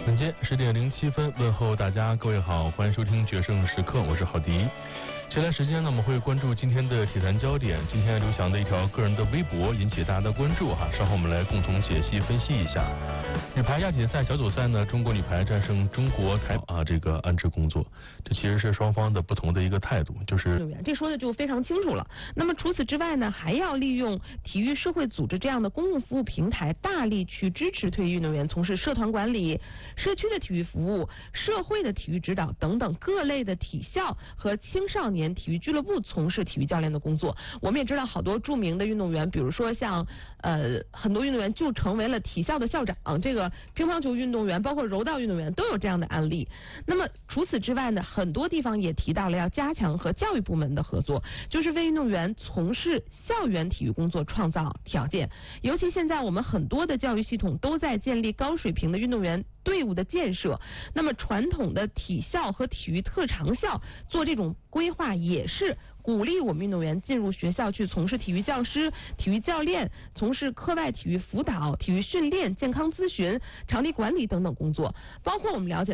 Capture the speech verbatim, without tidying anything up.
本间十点零七分，问候大家，各位好，欢迎收听决胜时刻，我是郝迪。接下来时间呢，我们会关注今天的体坛焦点。今天刘翔的一条个人的微博引起大家的关注哈，稍后我们来共同解析分析一下。女排亚锦赛小组赛呢，中国女排战胜中国台啊，这个安置工作，这其实是双方的不同的一个态度，就是这说的就非常清楚了。那么除此之外呢，还要利用体育社会组织这样的公共服务平台，大力去支持退役运动员从事社团管理、社区的体育服务、社会的体育指导等等各类的体校和青少年体育俱乐部从事体育教练的工作。我们也知道好多著名的运动员，比如说像呃很多运动员就成为了体校的校长，这个乒乓球运动员包括柔道运动员都有这样的案例。那么除此之外呢，很多地方也提到了要加强和教育部门的合作，就是为运动员从事校园体育工作创造条件。尤其现在我们很多的教育系统都在建立高水平的运动员队伍的建设，那么传统的体校和体育特长校做这种规划，也是鼓励我们运动员进入学校去从事体育教师、体育教练，从事课外体育辅导、体育训练、健康咨询、场地管理等等工作。包括我们了解